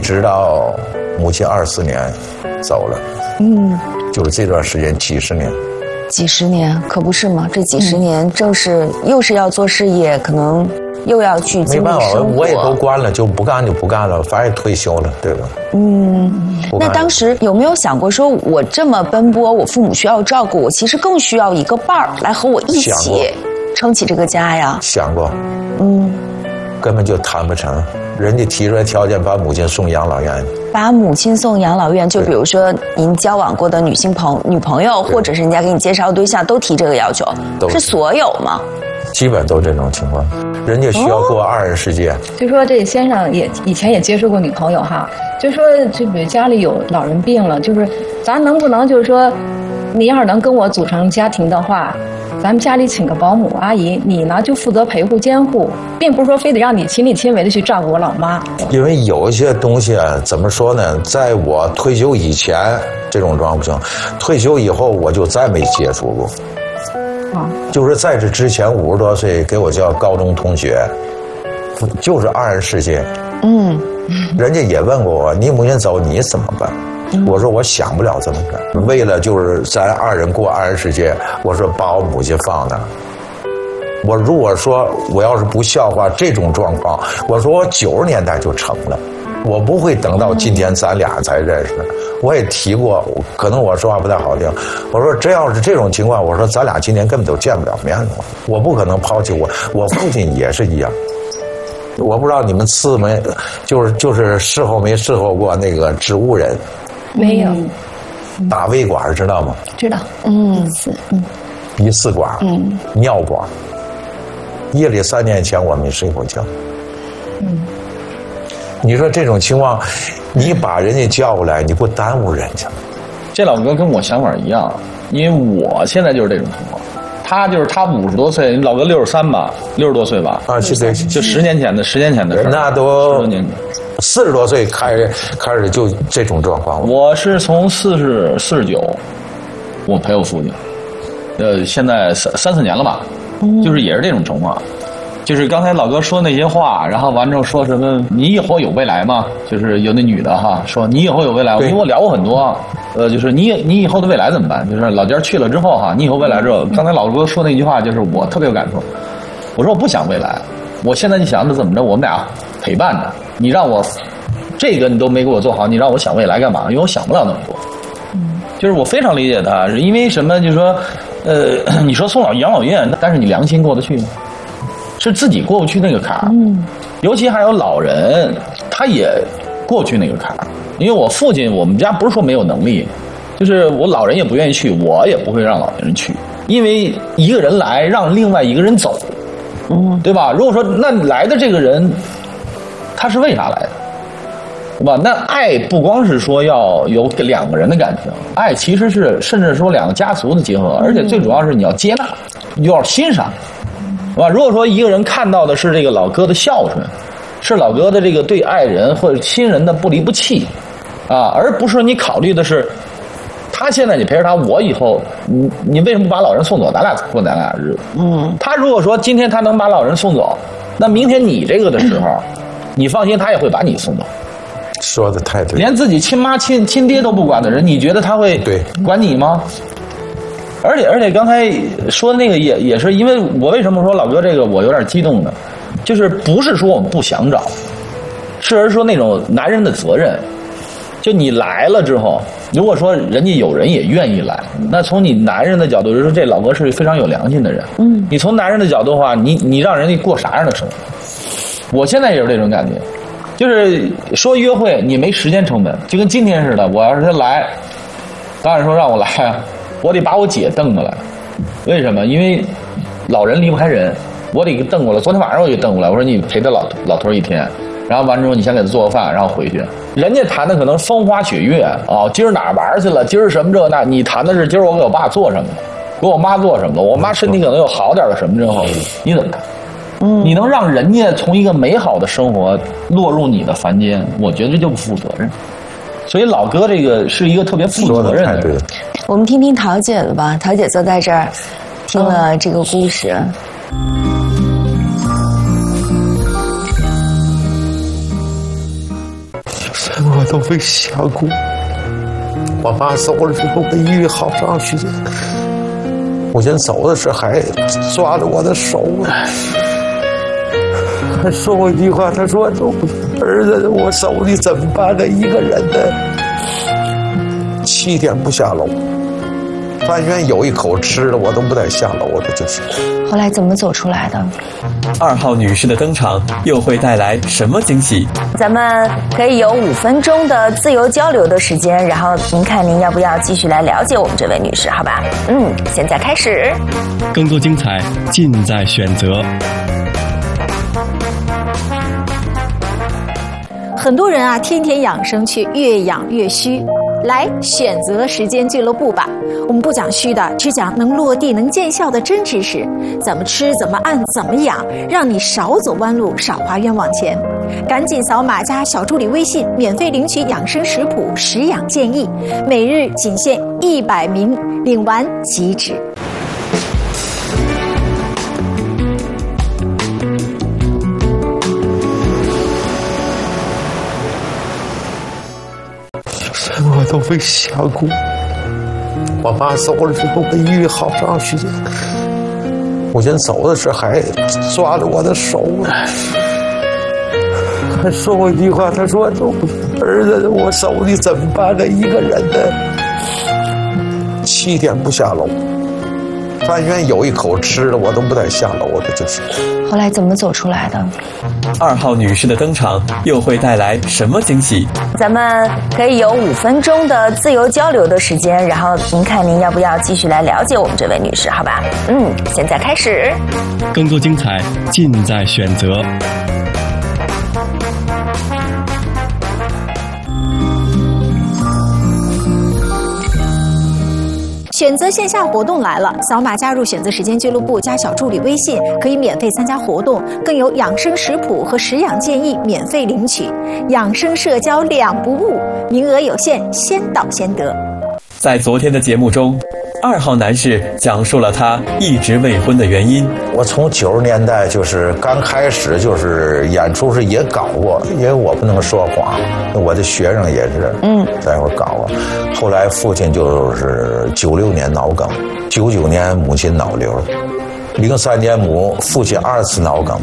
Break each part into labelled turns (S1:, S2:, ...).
S1: 直到母亲24年走了，就是这段时间几十年。
S2: 几十年可不是吗？这几十年正是又是要做事业，可能又要去经历生活。
S1: 没办法，我也都关了，就不干了，反正也退休了，对吧？
S2: 那当时有没有想过说，我这么奔波，我父母需要照顾，我其实更需要一个伴儿来和我一起撑起这个家呀？
S1: 想过，根本就谈不成。人家提出来条件，把母亲送养老院。
S2: 把母亲送养老院，就比如说您交往过的女朋友，或者是人家给你介绍对象，都提这个要求，是所有吗？
S1: 基本都这种情况，人家需要过二人世界。
S3: 就说这先生也以前也接触过女朋友哈，就说这个家里有老人病了，就是咱能不能就是说，你要是能跟我组成家庭的话，咱们家里请个保姆阿姨，你呢就负责陪护监护，并不是说非得让你亲力亲为的去照顾我老妈。
S1: 因为有一些东西啊，怎么说呢？在我退休以前，这种状况不行；退休以后，我就再没接触过。就是在这之前50多岁给我叫高中同学，就是二人世界。人家也问过我，你母亲走你怎么办？我说我想不了这么干，为了就是咱二人过二人世界，我说把我母亲放那。我如果说我要是不笑话这种状况，我说我90年代就成了，我不会等到今天咱俩才认识。我也提过，可能我说话不太好听，我说真要是这种情况，我说咱俩今年根本都见不了面了，我不可能抛弃我父亲也是一样。我不知道你们伺没，就是伺候没伺候过那个植物人？
S3: 没有。
S1: 打胃管知道吗？
S3: 知道。
S1: 鼻饲管，尿管。夜里3年前我没睡过觉。你说这种情况，你把人家叫过来，你不耽误人家吗？
S4: 这老哥跟我想法一样，因为我现在就是这种情况。他50多岁，老哥63吧，60多岁吧。
S1: 啊，对，
S4: 就10年前的事儿。
S1: 那都40多岁开始就这种状况。
S4: 我是从49，我陪我父亲，现在3、4年了吧，就是也是这种情况。就是刚才老哥说那些话，然后完之后说什么你以后有未来吗？就是有那女的哈说你以后有未来，我跟我聊过很多，就是你以后的未来怎么办？就是老家去了之后哈，你以后未来之后，刚才老哥说那句话就是我特别有感触。我说我不想未来，我现在就想着怎么着，我们俩陪伴着你，让我这个你都没给我做好，你让我想未来干嘛？因为我想不了那么多。就是我非常理解他，是因为什么？就是说，你说送养老院，但是你良心过得去吗？是自己过不去那个坎儿，尤其还有老人，他也过不去那个坎儿。因为我父亲，我们家不是说没有能力，就是我老人也不愿意去，我也不会让老人去，因为一个人来让另外一个人走，对吧？如果说那来的这个人，他是为啥来的，对吧？那爱不光是说要有2个人的感情，爱其实是甚至说2个家族的结合，而且最主要是你要接纳，你就要欣赏。是吧？如果说一个人看到的是这个老哥的孝顺，是老哥的这个对爱人或者亲人的不离不弃，而不是你考虑的是他现在你陪着他，我以后你为什么不把老人送走？咱俩过咱俩日子。他如果说今天他能把老人送走，那明天你这个的时候，你放心，他也会把你送走。
S1: 说的太对，
S4: 连自己亲妈亲爹都不管的人，你觉得他会管你吗？而且刚才说的那个也是因为我为什么说老哥这个我有点激动呢？就是不是说我们不想找，是说那种男人的责任。就你来了之后，如果说人家有人也愿意来，那从你男人的角度，就是说这老哥是非常有良心的人。你从男人的角度的话，你让人家过啥样的生活？我现在也是这种感觉，就是说约会你没时间成本，就跟今天似的，我要是他来，当然说让我来啊。我得把我姐瞪过来，为什么？因为老人离不开人，我得给瞪过来。昨天晚上我给瞪过来，我说你陪着老头1天，然后完之后你先给他做个饭，然后回去。人家谈的可能风花雪月啊，今儿哪儿玩去了，今儿什么这那，你谈的是今儿我给我爸做什么，给我妈做什么，我妈身体可能有好点的什么之后，你怎么谈？你能让人家从一个美好的生活落入你的凡间，我觉得这就不负责任。所以老哥这个是一个特别负责任的人。
S2: 我们听听桃姐的吧，桃姐坐在这儿，听了这个故事。
S1: 我都没想过，我妈走了之后没遇好长时间，我先走的时候还抓着我的手啊，还说过一句话，他说儿子，我走你怎么办呢？一个人的7天不下楼，但愿有一口吃的，我都不带下楼的，就是。
S2: 后来怎么走出来的
S5: ？2号女士的登场又会带来什么惊喜？
S2: 咱们可以有5分钟的自由交流的时间，然后您看您要不要继续来了解我们这位女士，好吧？现在开始。
S5: 更多精彩尽在选择。
S6: 很多人啊，天天养生却越养越虚。来选择时间俱乐部吧，我们不讲虚的，只讲能落地能见效的真知识，怎么吃怎么按怎么养，让你少走弯路少花冤枉钱。赶紧扫码加小助理微信，免费领取养生食谱食养建议，每日仅限100名，领完即止。
S1: 我都没想过，我妈走了之后没遇好长时间，我先走的时候还抓着我的手啊，还说过一句话，他说儿子，我走你怎么办呢？一个人的7天不下楼，但愿有一口吃的，我都不带下楼的，就是。
S2: 后来怎么走出来的
S5: ？2号女士的登场又会带来什么惊喜？
S2: 咱们可以有5分钟的自由交流的时间，然后您看您要不要继续来了解我们这位女士，好吧？现在开始。
S5: 更多精彩尽在选择。
S6: 选择线下活动来了，扫码加入选择时间俱乐部，加小助理微信，可以免费参加活动，更有养生食谱和食养建议免费领取，养生社交2不误，名额有限，先到先得。
S5: 在昨天的节目中，2号男士讲述了他一直未婚的原因。
S1: 我从90年代就是刚开始就是演出时也搞过，因为我不能说谎，我的学生也是，在我搞过。后来父亲就是96年脑梗，99年母亲脑瘤，03年父亲2次脑梗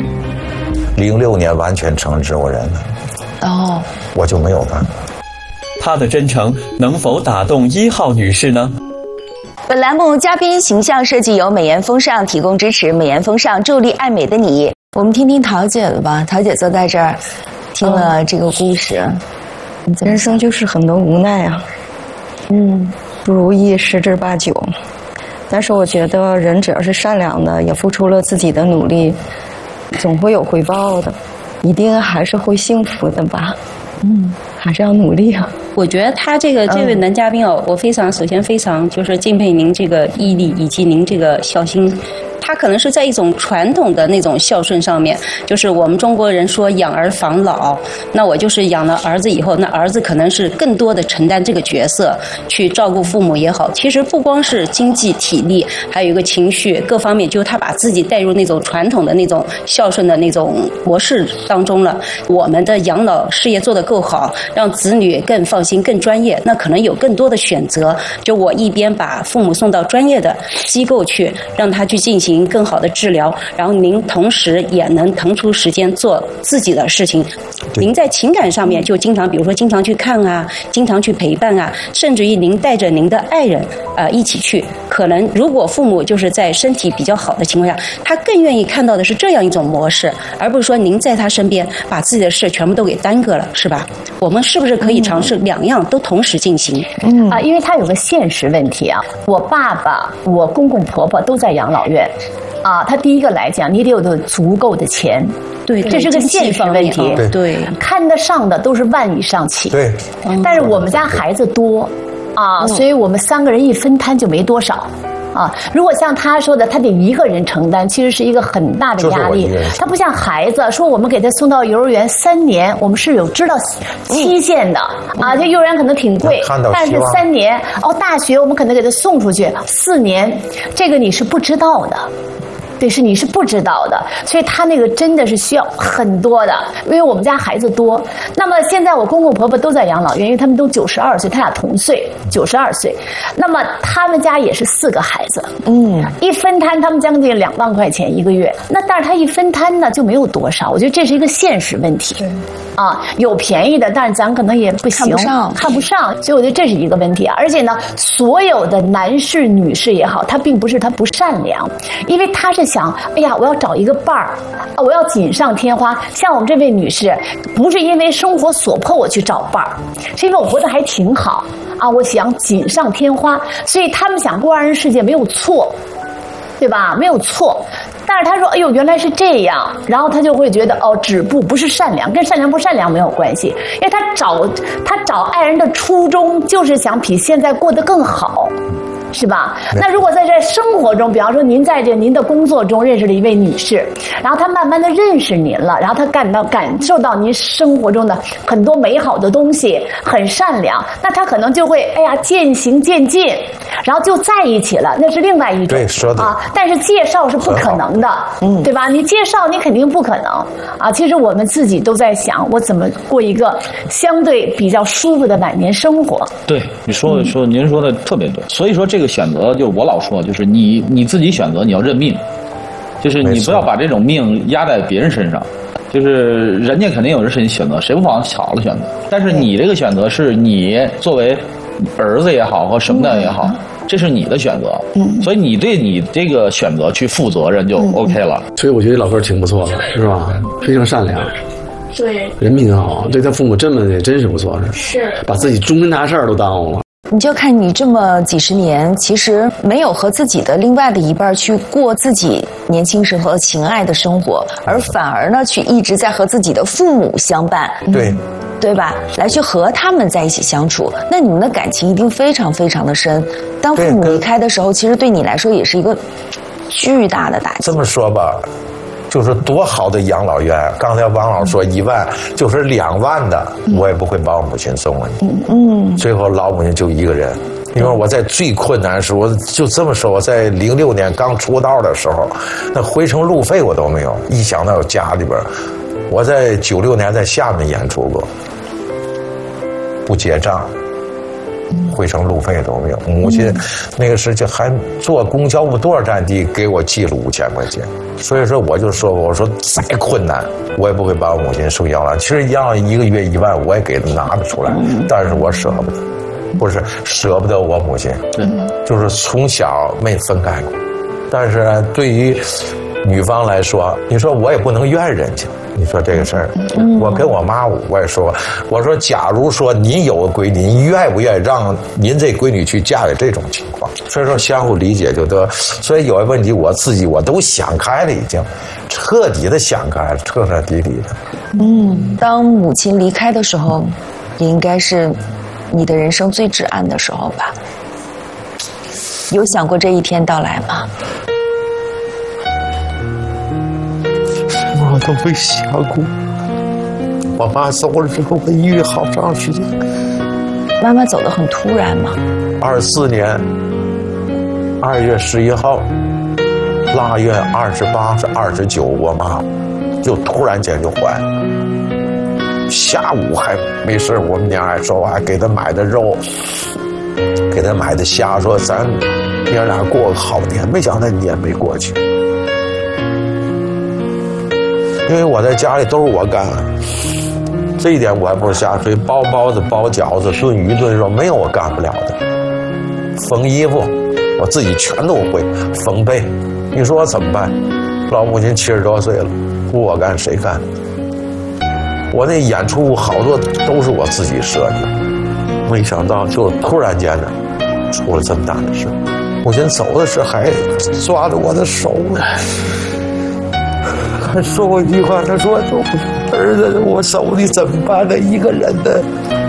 S1: ，06年完全成植物人了。我就没有办法。
S5: 他的真诚能否打动1号女士呢？
S2: 本栏目嘉宾形象设计由美颜风尚提供支持，美颜风尚助力爱美的你。我们听听桃姐的吧，桃姐坐在这儿，听了这个故事，
S7: 人生就是很多无奈啊，不如意十之八九。但是我觉得人只要是善良的，也付出了自己的努力，总会有回报的，一定还是会幸福的吧。还是要努力啊！
S8: 我觉得他这位男嘉宾我首先非常就是敬佩您这个毅力以及您这个孝心。他可能是在一种传统的那种孝顺上面，就是我们中国人说养儿防老，那我就是养了儿子以后，那儿子可能是更多的承担这个角色，去照顾父母也好。其实不光是经济体力，还有一个情绪各方面，就是他把自己带入那种传统的那种孝顺的那种模式当中了。我们的养老事业做得够好，让子女更放心、更专业，那可能有更多的选择。就我一边把父母送到专业的机构去，让他去进行更好的治疗，然后您同时也能腾出时间做自己的事情。您在情感上面就经常，比如说经常去看啊，经常去陪伴啊，甚至于您带着您的爱人一起去。可能如果父母就是在身体比较好的情况下，他更愿意看到的是这样一种模式，而不是说您在他身边把自己的事全部都给耽搁了，是吧？我们是不是可以尝试2样都同时进行？
S9: 因为他有个现实问题啊，我爸爸、我公公婆婆都在养老院。他第一个来讲，你得有足够的钱，
S8: 对，
S9: 这是个现实问题。
S8: 对，
S9: 看得上的都是万以上起。
S1: 对，
S9: 但是我们家孩子多所以我们3个人一分摊就没多少。如果像他说的，他得一个人承担，其实是一个很大的压力。他不像孩子说，我们给他送到幼儿园3年，我们是有知道期限的这幼儿园可能挺贵，但是3年大学我们可能给他送出去4年，这个你是不知道的。 对，是你是不知道的，所以他那个真的是需要很多的，因为我们家孩子多。那么现在我公公婆婆都在养老院，因为他们都92岁，他俩同岁，92岁。那么他们家也是4个孩子，一分摊他们将近2万块钱一个月。那但是他一分摊呢就没有多少，我觉得这是一个现实问题。对，有便宜的，但是咱可能也不行，看不上，所以我觉得这是一个问题。而且呢，所有的男士、女士也好，他并不是他不善良，因为他是想，哎呀，我要找一个伴儿，我要锦上添花。像我们这位女士，不是因为生活所迫我去找伴儿，是因为我活得还挺好我想锦上添花，所以他们想过2人世界没有错，对吧？没有错。但是他说：“哎呦，原来是这样。”然后他就会觉得止步不是善良，跟善良不善良没有关系，因为他找爱人的初衷就是想比现在过得更好。是吧？那如果在这生活中，比方说您在您的工作中认识了一位女士，然后她慢慢的认识您了，然后她感受到您生活中的很多美好的东西，很善良，那她可能就会渐行渐近，然后就在一起了，那是另外一种。
S1: 对，说的
S9: 但是介绍是不可能的，对吧？你介绍你肯定不可能其实我们自己都在想，我怎么过一个相对比较舒服的晚年生活。
S4: 对，您说的特别对，所以说这个选择，就是我老说，就是你自己选择，你要认命，就是你不要把这种命压在别人身上，就是人家肯定有人是你选择，谁不往好了选择，但是你这个选择是你作为儿子也好或什么的也好，这是你的选择，所以你对你这个选择去负责任就 OK 了。
S10: 所以我觉得老哥挺不错的，是吧？非常善良。
S6: 对，
S10: 人品好，对他父母这么也真是不错，
S6: 是
S10: 把自己终身大事都耽误了。
S2: 你就看你这么几十年，其实没有和自己的另外的一半去过自己年轻时候情爱的生活，而反而呢，去一直在和自己的父母相伴，对吧？来去和他们在一起相处，那你们的感情一定非常非常的深。当父母离开的时候，其实对你来说也是一个巨大的打击。
S1: 这么说吧。就是多好的养老院，刚才王老说1万，就是2万的，我也不会把我母亲送过去。最后老母亲就一个人，因为我在最困难的时候，我就这么说，我在06年刚出道的时候，那回程路费我都没有，一想到家里边，我在96年在厦门演出过，不结账。回程路费都没有，母亲那个时就还坐公交不多少站地给我寄了5000块钱，所以说我就说我说再困难我也不会把我母亲送养老。其实养老1个月1万我也给他拿得出来，但是我舍不得，不是舍不得我母亲，就是从小没分开过。但是对于女方来说，你说我也不能怨人家。你说这个事儿，我跟我妈我也说，我说假如说您有个闺女，您愿不愿意让您这闺女去嫁给这种情况？所以说相互理解就得。所以有些问题我自己我都想开了，已经彻底的想开了，彻彻底底的。
S2: 当母亲离开的时候，也应该是你的人生最至暗的时候吧？有想过这一天到来吗？
S1: 我都没想过，我妈走了之后，我抑郁好长时间。
S2: 妈妈走得很突然吗
S1: ？24年2月11号，腊月28是29，我妈就突然间就坏了。下午还没事，我们娘还说我还给她买的肉，给她买的虾，说咱娘俩过个好年。没想到年没过去。因为我在家里都是我干，这一点我还不是下水，包包子、包饺子、炖鱼、炖肉，没有我干不了的。缝衣服，我自己全都会。缝被，你说我怎么办？老母亲70多岁了，不我干谁干？我那演出好多都是我自己设计，没想到就突然间的出了这么大的事。母亲走的时候还抓着我的手呢。他说过一句话，他说：“儿子，我走你怎么办呢？一个人的。”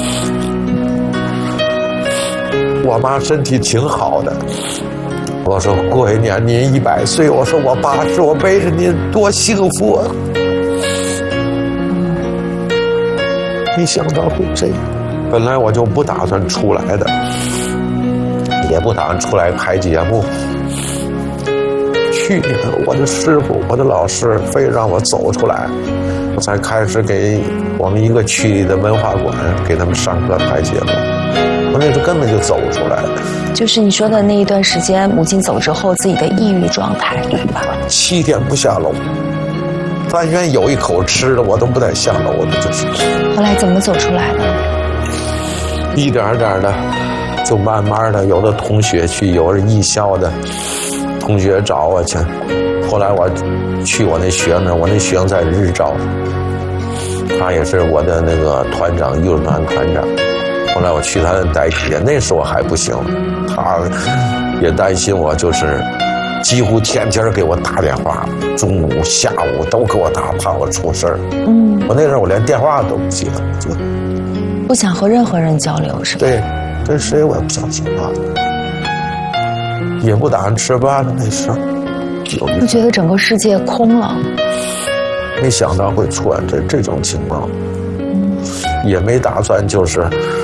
S1: 我妈身体挺好的，我说过一年您100岁，我说我80，我背着您多幸福啊！没想到会这样，本来我就不打算出来的，也不打算出来拍节目。 去年我的师傅，我的老师非让我走出来，我才开始给我们一个区里的文化馆给他们上课拍节目。我那时候根本就走不出来。
S2: 就是你说的那一段时间，母亲走之后自己的抑郁状态，对吧
S1: ？7天不下楼，但愿有一口吃的，我都不带下楼的，就是。
S2: 后来怎么走出来的？
S1: 一点点的，就慢慢的，有的同学去，有的艺校的同学找我去。后来我去我那学生，我那学生在日照，他也是我的那个团长，艺术团团长。后来我去他那代替，那时候还不行，他也担心我，就是几乎天天给我打电话，中午、下午都给我打，怕我出事儿。我那时候我连电话都不接，就
S2: 不想和任何人交流，是吧？
S1: 对，跟谁我也不想讲话，也不打算吃饭了。那时候
S2: 就觉得整个世界空了，
S1: 没想到会出现这种情况，也没打算就是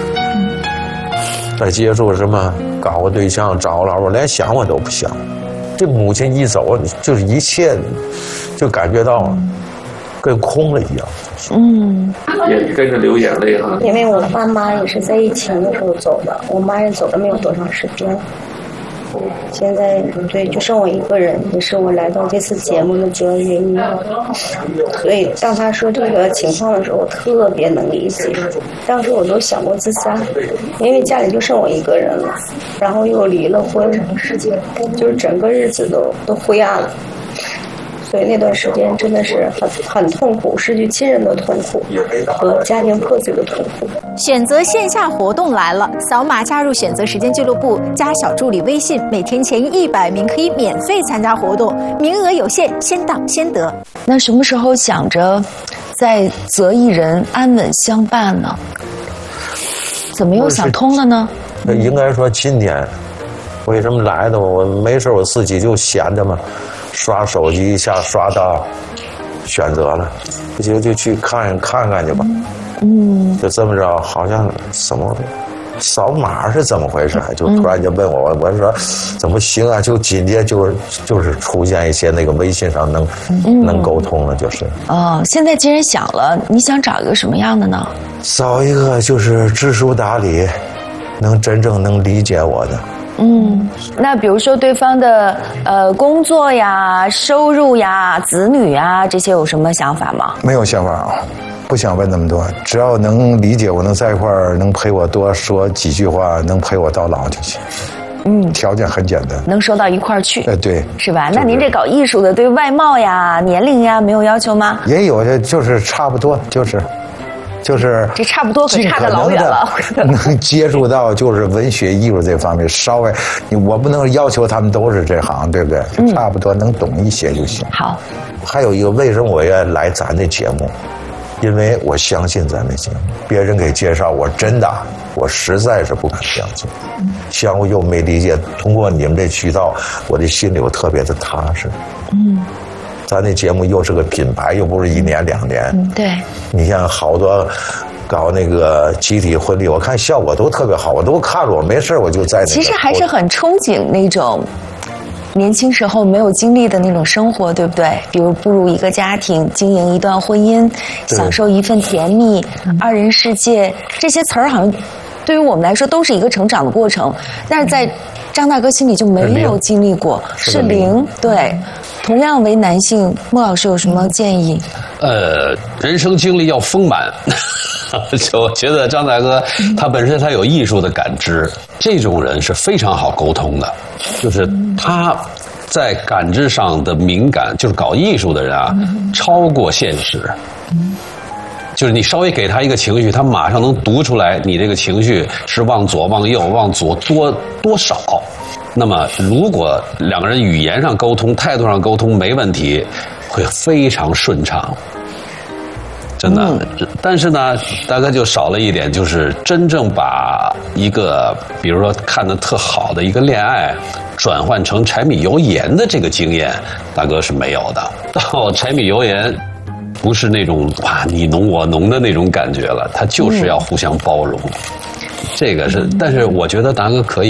S1: 再接触什么搞个对象找老婆，连想我都不想。这母亲一走，就是一切就感觉到跟空了一样。
S10: 也跟着流眼泪哈。
S7: 因为我爸妈也是在疫情的时候走的，我妈也走了没有多长时间。现在对，就剩我一个人，也是我来到这次节目的主要原因。所以当他说这个情况的时候，我特别能理解。当时我都想过自杀，因为家里就剩我一个人了，然后又离了婚，就是整个日子都灰暗了。所以那段时间真的是很痛苦，失去亲人的痛苦和家庭破碎的痛苦。
S6: 选择线下活动来了，扫码加入选择时间俱乐部，加小助理微信，每天前100名可以免费参加活动，名额有限，先到先得。
S2: 那什么时候想着再择一人安稳相伴呢？怎么又想通了呢？
S1: 应该说今年为什么来的？我没事我自己就闲着嘛，刷手机一下刷到选择了，就去看看去吧。就这么着，好像什么扫码是怎么回事？就突然就问我，我说怎么行啊？就紧接就是出现一些那个微信上能沟通了，就是。
S2: 现在既然想了，你想找一个什么样的呢？
S1: 找一个就是知书达理，真正能理解我的。
S2: 那比如说对方的工作呀、收入呀、子女呀这些有什么想法吗？
S11: 没有想法啊，不想问那么多，只要能理解我，能在一块儿，能陪我多说几句话，能陪我到老就行。条件很简单，
S2: 能说到一块儿去。
S11: 对，
S2: 是吧？那您这搞艺术的，对外貌呀、年龄呀没有要求吗？
S11: 也有的，就是差不多，就是
S2: 这差不多可差得老远了。
S11: 能接触到就是文学艺术这方面，稍微我不能要求他们都是这行，对不对？差不多能懂一些就行。
S2: 好，
S1: 还有一个，为什么我要来咱的节目？因为我相信咱的节目，别人给介绍，我实在是不敢相信，相互又没理解。通过你们这渠道，我的心里我特别的踏实。咱那节目又是个品牌，又不是1年2年。
S2: 对，
S1: 你像好多搞那个集体婚礼，我看效果都特别好，我都看了，我没事我就在那个。
S2: 其实还是很憧憬那种年轻时候没有经历的那种生活，对不对？比如步入一个家庭，经营一段婚姻，享受一份甜蜜，2人世界，这些词儿好像对于我们来说都是一个成长的过程，但是在张大哥心里就没有经历过，是零。对，同样为男性，莫老师有什么建议？
S12: 人生经历要丰满。我觉得张大哥他本身他有艺术的感知，这种人是非常好沟通的，就是他在感知上的敏感，就是搞艺术的人啊，超过现实。就是你稍微给他一个情绪，他马上能读出来你这个情绪是往左、往右、往左多少。那么如果2个人语言上沟通、态度上沟通没问题，会非常顺畅。真的，但是呢，大概就少了一点，就是真正把一个，比如说看得特好的一个恋爱，转换成柴米油盐的这个经验，大哥是没有的。到柴米油盐，不是那种哇你侬我侬的那种感觉了，他就是要互相包容。这个是，但是我觉得大哥可以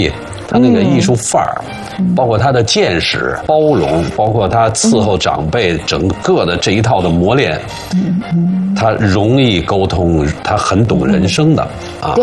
S12: 他那个艺术范儿，包括他的见识、包容，包括他伺候长辈整个的这一套的磨练，他容易沟通，他很懂人生的啊。